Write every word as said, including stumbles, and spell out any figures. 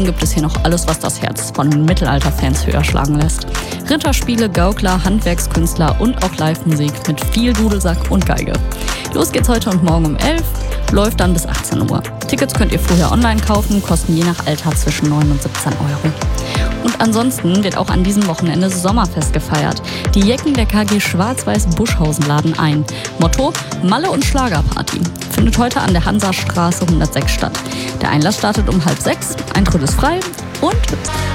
gibt es hier noch alles, was das Herz von Mittelalter-Fans höher schlagen lässt. Ritterspiele, Gaukler, Handwerkskünstler und auch Live-Musik mit viel Dudelsack und Geige. Los geht's heute und morgen um elf, läuft dann bis achtzehn Uhr. Tickets könnt ihr vorher online kaufen, kosten je nach Alter zwischen neun und siebzehn Euro. Und ansonsten wird auch an diesem Wochenende Sommerfest gefeiert. Die Jecken der K G Schwarz-Weiß Buschhausen laden ein. Motto: Malle und Schlagerparty. Findet heute an der Hansastraße hundertsechs statt. Der Einlass startet um halb sechs, Eintritt ist frei und